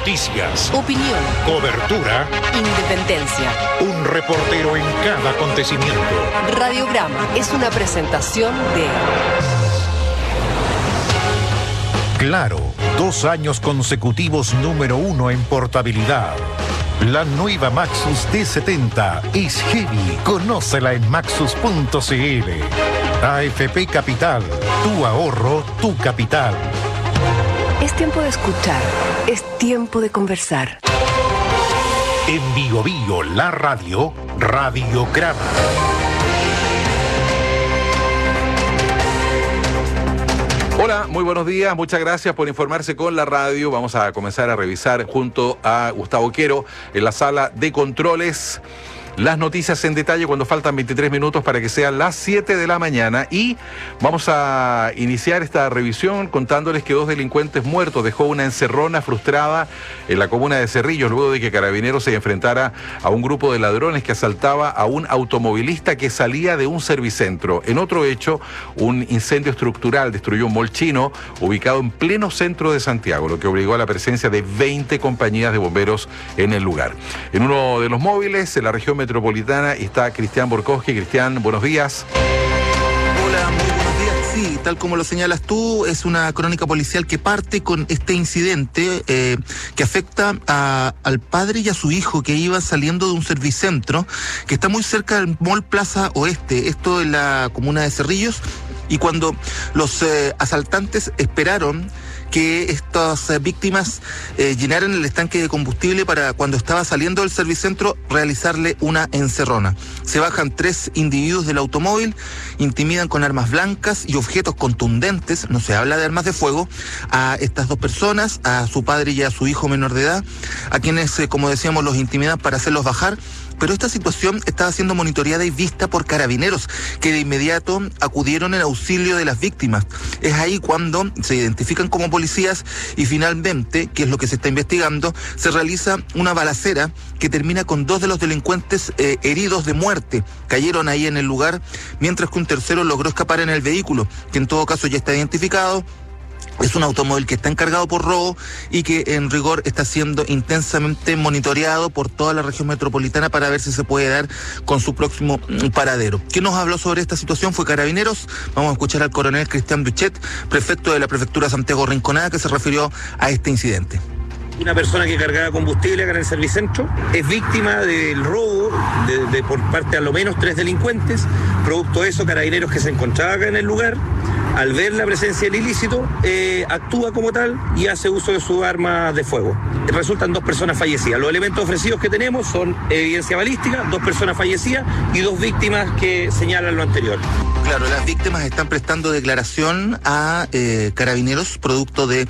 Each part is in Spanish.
Noticias, opinión, cobertura, independencia. un reportero en cada acontecimiento. Radiograma es una presentación de Claro, 2 años consecutivos número 1 en portabilidad. La nueva Maxus D70 es heavy. Conócela en maxus.cl. AFP Capital, tu ahorro, tu capital. Es tiempo de escuchar, es tiempo de conversar. En Bio Bio, la radio, Radiograma. Hola, muy buenos días, muchas gracias por informarse con la radio. Vamos a comenzar a revisar junto a Gustavo Quero en la sala de controles las noticias en detalle cuando faltan 23 minutos para que sean las 7 de la mañana. Y vamos a iniciar esta revisión contándoles que 2 delincuentes muertos dejó una encerrona frustrada en la comuna de Cerrillos luego de que Carabineros se enfrentara a un grupo de ladrones que asaltaba a un automovilista que salía de un servicentro. En otro hecho, un incendio estructural destruyó un mall chino ubicado en pleno centro de Santiago, lo que obligó a la presencia de 20 compañías de bomberos en el lugar. En uno de los móviles, en la región metropolitana, está Cristian Borkowski. Cristian, buenos días. Hola, muy buenos días. Sí, tal como lo señalas tú, es una crónica policial que parte con este incidente que afecta al padre y a su hijo que iban saliendo de un servicentro que está muy cerca del Mall Plaza Oeste, esto en la comuna de Cerrillos, y cuando los asaltantes esperaron que estas víctimas llenaran el estanque de combustible para cuando estaba saliendo del servicentro realizarle una encerrona. Se bajan 3 individuos del automóvil, intimidan con armas blancas y objetos contundentes, no se habla de armas de fuego, a estas 2 personas, a su padre y a su hijo menor de edad, a quienes, como decíamos, los intimidan para hacerlos bajar. Pero esta situación estaba siendo monitoreada y vista por Carabineros, que de inmediato acudieron en auxilio de las víctimas. Es ahí cuando se identifican como policías y finalmente, que es lo que se está investigando, se realiza una balacera que termina con 2 de los delincuentes heridos de muerte. Cayeron ahí en el lugar, mientras que un tercero logró escapar en el vehículo, que en todo caso ya está identificado. Es un automóvil que está encargado por robo y que en rigor está siendo intensamente monitoreado por toda la región metropolitana para ver si se puede dar con su próximo paradero. ¿Quién nos habló sobre esta situación? Fue Carabineros. Vamos a escuchar al coronel Cristian Duchet, prefecto de la prefectura Santiago Rinconada, que se refirió a este incidente. Una persona que cargaba combustible acá en el servicentro es víctima del robo por parte a lo menos 3 delincuentes. Producto de eso, Carabineros, que se encontraba acá en el lugar, al ver la presencia del ilícito, actúa como tal y hace uso de su arma de fuego. Resultan 2 personas fallecidas. Los elementos ofrecidos que tenemos son evidencia balística, 2 personas fallecidas y 2 víctimas que señalan lo anterior. Claro, las víctimas están prestando declaración a Carabineros producto de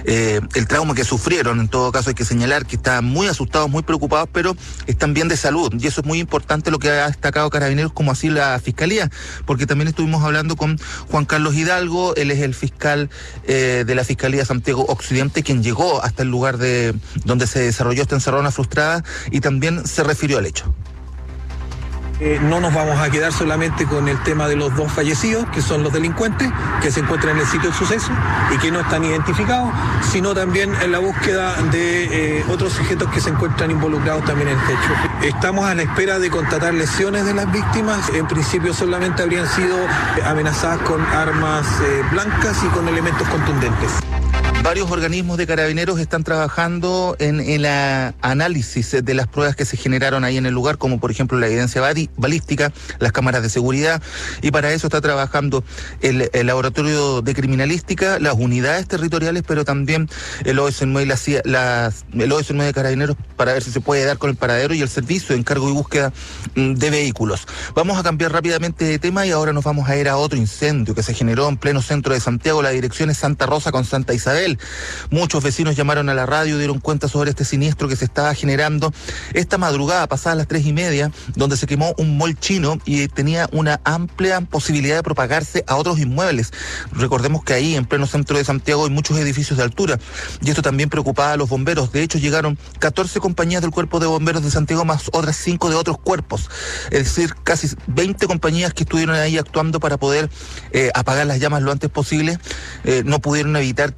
el trauma que sufrieron. En todo caso hay que señalar que están muy asustados, muy preocupados, pero están bien de salud. Y eso es muy importante lo que ha destacado Carabineros, como así la Fiscalía, porque también estuvimos hablando con Juan Carlos Hidalgo. Él es el fiscal de la Fiscalía Santiago Occidente, quien llegó hasta el lugar de donde se desarrolló esta encerrona frustrada y también se refirió al hecho. No nos vamos a quedar solamente con el tema de los 2 fallecidos, que son los delincuentes, que se encuentran en el sitio del suceso y que no están identificados, sino también en la búsqueda de otros sujetos que se encuentran involucrados también en este hecho. Estamos a la espera de constatar lesiones de las víctimas. En principio solamente habrían sido amenazadas con armas blancas y con elementos contundentes. Varios organismos de Carabineros están trabajando en el análisis de las pruebas que se generaron ahí en el lugar, como por ejemplo la evidencia balística, las cámaras de seguridad, y para eso está trabajando el laboratorio de criminalística, las unidades territoriales, pero también el OS9 y el OS9 de Carabineros para ver si se puede dar con el paradero y el servicio de encargo y búsqueda de vehículos. Vamos a cambiar rápidamente de tema y ahora nos vamos a ir a otro incendio que se generó en pleno centro de Santiago. La dirección es Santa Rosa con Santa Isabel. Muchos vecinos llamaron a la radio y dieron cuenta sobre este siniestro que se estaba generando esta madrugada, pasadas las 3:30, donde se quemó un mall chino y tenía una amplia posibilidad de propagarse a otros inmuebles. Recordemos que ahí, en pleno centro de Santiago, hay muchos edificios de altura y esto también preocupaba a los bomberos. De hecho, llegaron 14 compañías del Cuerpo de Bomberos de Santiago más otras 5 de otros cuerpos. Es decir, casi 20 compañías que estuvieron ahí actuando para poder apagar las llamas lo antes posible. No pudieron evitar